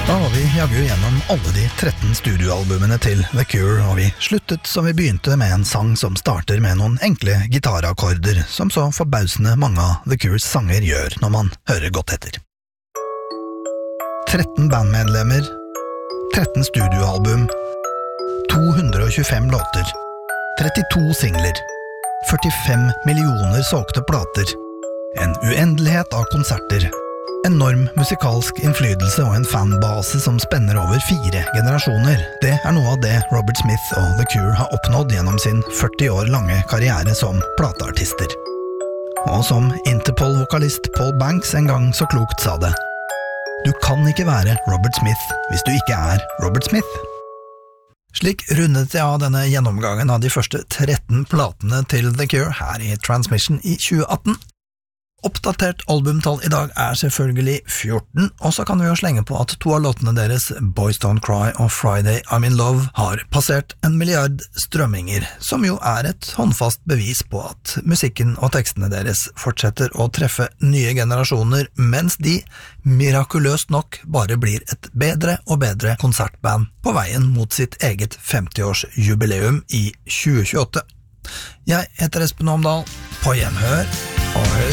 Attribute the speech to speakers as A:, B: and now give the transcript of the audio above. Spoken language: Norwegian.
A: Da var vi jaggu gjennom alle de 13 studioalbumene til The Cure, og vi sluttet som vi begynte med en sang som starter med noen enkle gitarakkorder, som så forbausende mange av The Cures sanger gjør når man hører godt etter. 13 bandmedlemmer, 13 studioalbum, 225 låter, 32 singler, 45 millioner solgte plater, en uendelighet av konserter, enorm musikalsk innflytelse og en fanbase som spenner over 4 generasjoner. Det noe av det Robert Smith og The Cure har oppnådd gjennom sin 40 år lange karriere som plateartister. Og som Interpol-vokalist Paul Banks en gang så klokt sa det, «Du kan ikke være Robert Smith hvis du ikke Robert Smith». Slik rundet jeg av denne gjennomgangen av de første 13 platene til The Cure her i Transmission i 2018. Oppdatert albumtall i dag selvfølgelig 14, og så kan vi jo slenge på at 2 av låtene deres, Boys Don't Cry og Friday I'm in Love, har passert 1 milliard strømminger, som jo et håndfast bevis på at musikken og tekstene deres fortsetter å treffe nye generasjoner, mens de, mirakuløst nok, bare blir et bedre og bedre konsertband på veien mot sitt eget 50-årsjubileum i 2028. Jeg heter Espen Omdal, på gjenhør, og